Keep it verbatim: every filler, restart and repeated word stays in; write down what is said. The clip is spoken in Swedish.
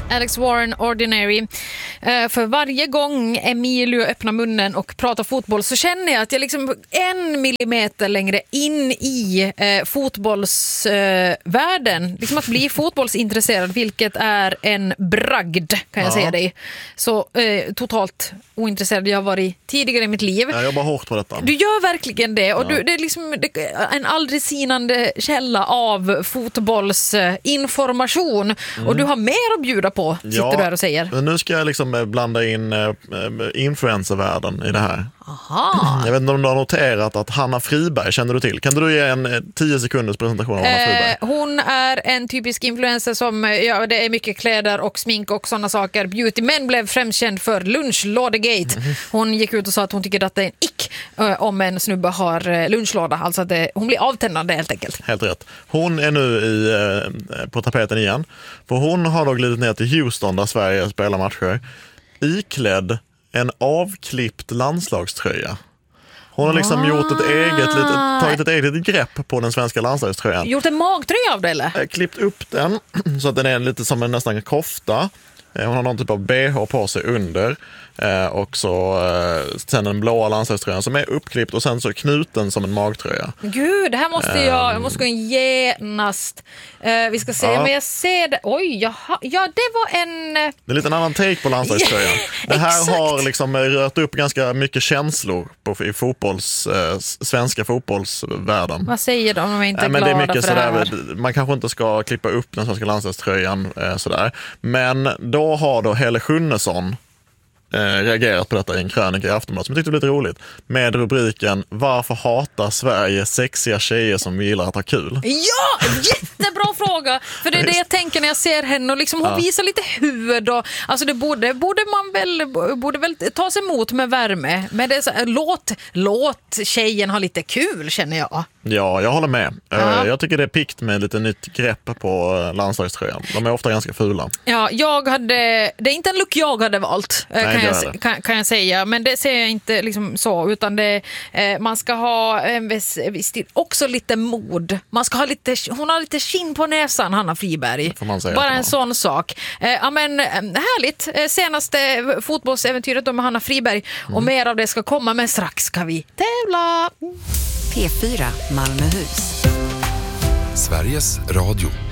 Alex Warren, Ordinary. Uh, för varje gång Emilio öppnar munnen och pratar fotboll så känner jag att jag liksom en millimeter längre in i uh, fotbollsvärlden. Uh, liksom att bli fotbollsintresserad, vilket är en bragd, kan jag ja. säga dig. Så uh, totalt ointresserad jag har varit tidigare i mitt liv. Jag jobbar hårt på detta. Du gör verkligen det. Och ja. du, det är liksom det, en aldrig sinande källa av fotbollsinformation. Mm. Och du har mer att bjuda på, sitter ja, du här och säger. Men nu ska jag liksom blanda in äh, influencervärlden i det här. Aha. Jag vet inte om du har noterat att Hanna Friberg, känner du till? Kan du ge en tio sekunders presentation av Hanna Friberg? Eh, hon är en typisk influencer som, ja, det är mycket kläder och smink och sådana saker. Beauty, men blev främst känd för lunchlådegate. Mm. Hon gick ut och sa att hon tycker att det är en ick eh, om en snubbe har lunchlåda. Alltså att det, hon blir avtändande helt enkelt. Helt rätt. Hon är nu i, eh, på tapeten igen. För hon har då glidit ner till Houston där Sverige spelar matcher. Iklädd en avklippt landslagströja. Hon har liksom ah. gjort ett eget litet, tagit ett eget grepp på den svenska landslagströjan. Gjort en magtröja av det eller? Klippt upp den så att den är lite som en nästan kofta. Hon har någon typ av B H på sig under. Och så sen den blåa landslagströjan som är uppklippt och sen så knuten som en magtröja. Gud, det här måste jag, jag måste gå in genast. Uh, vi ska se, ja. men jag ser det. Oj, jaha, ja det var en... Det är lite en annan take på landslagströjan. Yeah, det här exakt. har liksom rört upp ganska mycket känslor på, i fotbolls, eh, svenska fotbollsvärlden. Vad säger de om de inte är eh, men glada det är mycket för det här? Sådär, man kanske inte ska klippa upp den svenska landslagströjan eh, sådär. Men då har då Helle Schunnesson Eh, reagerat på detta i en krönika i Aftonbladet som jag tyckte det blev lite roligt med rubriken "Varför hatar Sverige sexiga tjejer som gillar att ha kul?" Ja, jättebra fråga. För det är det jag tänker när jag ser henne och liksom hon ja. visar lite huvud och alltså det borde, borde man väl borde väl ta sig emot med värme. Men det är så, låt, låt tjejen ha lite kul, känner jag. Ja, jag håller med. Ja. Jag tycker det är pikt med lite nytt grepp på landslagströjan. De är ofta ganska fula. Ja, jag hade, det är inte en look jag hade valt. Nej, kan, jag, kan, kan jag säga, men det ser jag inte liksom så, utan det, eh, man ska ha en viss, viss stil, också lite mod. Man ska ha lite, hon har lite skinn på näsan, Hanna Friberg. Bara en sån sak. Eh, ja, men härligt. Eh, senaste fotbollsäventyret med Hanna Friberg mm. och mer av det ska komma, men strax ska vi tävla. P fyra Malmöhus. Sveriges Radio.